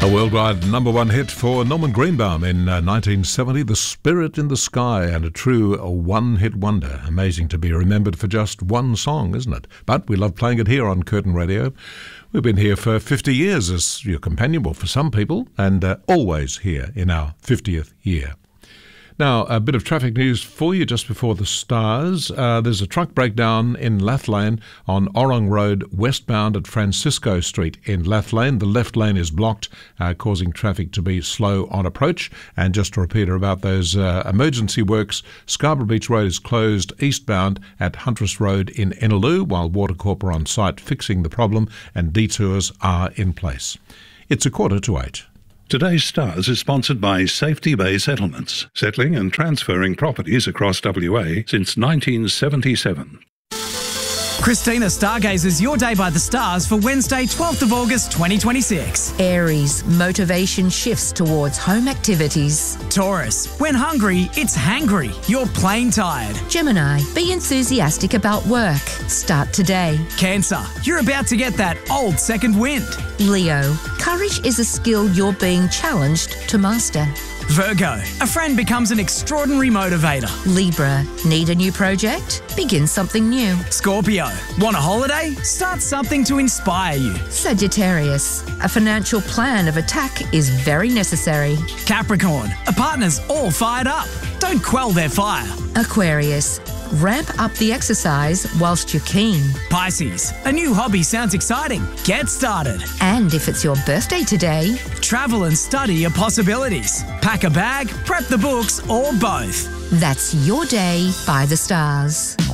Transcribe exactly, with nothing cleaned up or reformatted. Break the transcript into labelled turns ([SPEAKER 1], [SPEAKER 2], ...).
[SPEAKER 1] A worldwide number one hit for Norman Greenbaum in uh, nineteen seventy, The Spirit in the Sky, and a true uh, one-hit wonder. Amazing to be remembered for just one song, isn't it? But we love playing it here on Curtin Radio. We've been here for fifty years as your companion, well, for some people, and uh, always here in our fiftieth year. Now, a bit of traffic news for you just before the stars. Uh, there's a truck breakdown in Lathlane on Orrong Road, westbound at Francisco Street in Lathlane. The left lane is blocked, uh, causing traffic to be slow on approach. And just a repeater about those uh, emergency works, Scarborough Beach Road is closed eastbound at Huntress Road in Innaloo, while Watercorp are on site fixing the problem and detours are in place. It's a quarter to eight.
[SPEAKER 2] Today's Stars is sponsored by Safety Bay Settlements, settling and transferring properties across W A since nineteen seventy-seven.
[SPEAKER 3] Christina stargazes your day by the stars for Wednesday, twelfth of August twenty twenty-six.
[SPEAKER 4] Aries, motivation shifts towards home activities.
[SPEAKER 3] Taurus, when hungry, it's hangry. You're plain tired.
[SPEAKER 4] Gemini, be enthusiastic about work. Start today.
[SPEAKER 3] Cancer, you're about to get that old second wind.
[SPEAKER 4] Leo, courage is a skill you're being challenged to master.
[SPEAKER 3] Virgo, a friend becomes an extraordinary motivator.
[SPEAKER 4] Libra, need a new project? Begin something new.
[SPEAKER 3] Scorpio, want a holiday? Start something to inspire you.
[SPEAKER 4] Sagittarius, a financial plan of attack is very necessary.
[SPEAKER 3] Capricorn, a partner's all fired up. Don't quell their fire.
[SPEAKER 4] Aquarius, ramp up the exercise whilst you're keen.
[SPEAKER 3] Pisces, a new hobby sounds exciting. Get started.
[SPEAKER 4] And if it's your birthday today,
[SPEAKER 3] travel and study are possibilities. Pack a bag, prep the books, or both.
[SPEAKER 4] That's your day by the stars.